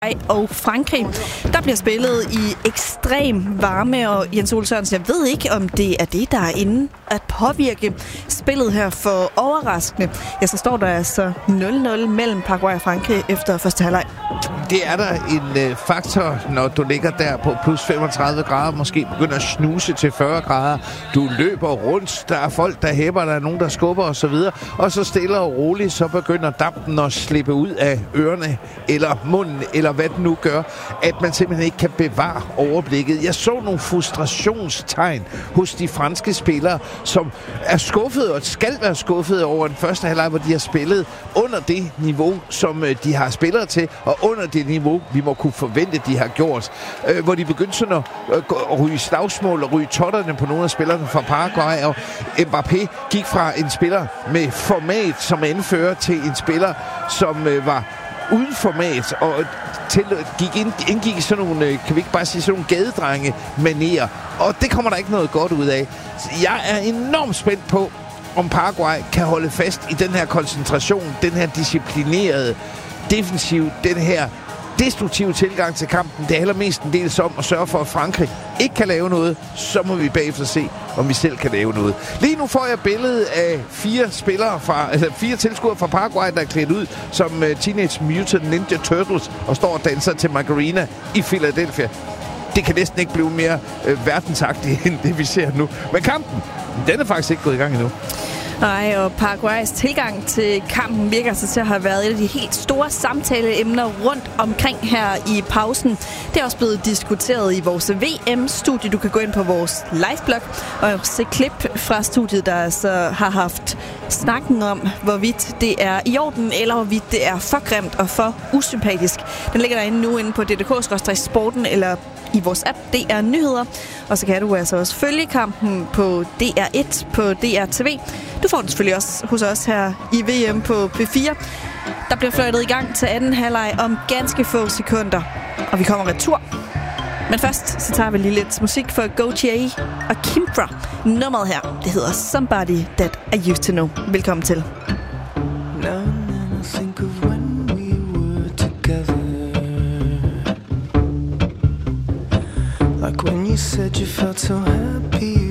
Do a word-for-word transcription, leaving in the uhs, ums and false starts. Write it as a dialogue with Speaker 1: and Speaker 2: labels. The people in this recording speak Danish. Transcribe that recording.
Speaker 1: og Frankrig. Der bliver spillet i ekstrem varme, og Jens Ole Sørensen, jeg ved ikke, om det er det, der er inde at påvirke spillet her for overraskende. Ja, så står der altså nul nul mellem Paraguay og Frankrig efter første halvleg.
Speaker 2: Det er der en øh, faktor, når du ligger der på plus femogtredive grader, måske begynder at snuse til fyrre grader. Du løber rundt, der er folk, der hæpper, der er nogen, der skubber osv. Og så stille og roligt, så begynder dampen at slippe ud af ørerne, eller munden, eller hvad det nu gør, at man simpelthen ikke kan bevare overblikket. Jeg så nogle frustrationstegn hos de franske spillere, som er skuffede og skal være skuffede over den første halvleg, hvor de har spillet under det niveau, som øh, de har spillere til, og under det niveau, vi må kunne forvente, de har gjort. Øh, hvor de begyndte sådan at, øh, at ryge slagsmål og ryge totterne på nogle af spillerne fra Paraguay, og Mbappé gik fra en spiller med format som anfører til en spiller, som øh, var uden format, og til, gik ind, indgik i sådan nogle, kan vi ikke bare sige, sådan nogle gadedrenge-manerer. Og det kommer der ikke noget godt ud af. Jeg er enormt spændt på, om Paraguay kan holde fast i den her koncentration, den her disciplinerede defensiv, den her destruktive tilgang til kampen. Det er allermest en del om at sørge for, at Frankrig ikke kan lave noget. Så må vi bagefter se, om vi selv kan lave noget. Lige nu får jeg billedet af fire spillere fra, altså fire tilskuere fra Paraguay, der er klædt ud som uh, Teenage Mutant Ninja Turtles og står og danser til Macarena i Philadelphia. Det kan næsten ikke blive mere uh, verdensagtigt end det, vi ser nu. Men kampen, den er faktisk ikke gået i gang endnu.
Speaker 1: Nej, og Paraguays tilgang til kampen virker sig til at have været et af de helt store samtaleemner rundt omkring her i pausen. Det er også blevet diskuteret i vores V M-studie. Du kan gå ind på vores liveblog og se klip fra studiet, der altså har haft snakken om, hvorvidt det er i orden, eller hvorvidt det er for grimt og for usympatisk. Den ligger derinde nu inde på d d k skråstreg sporten eller i vores app D R Nyheder. Og så kan du altså også følge kampen på D R et på D R T V. Du får den selvfølgelig også hos os her i V M på P fire. Der bliver fløjtet i gang til anden halvleg om ganske få sekunder. Og vi kommer retur. Men først så tager vi lige lidt musik for Gautier og Kimbra. Nummeret her, det hedder Somebody That I Used To Know. Velkommen til.
Speaker 3: Like when you said you felt so happy